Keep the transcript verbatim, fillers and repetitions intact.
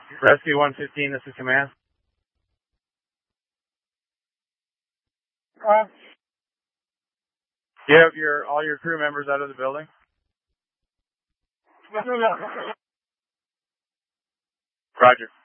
Rescue one fifteen, this is command. Uh, Do you have your all your crew members out of the building? no, no, no. Roger.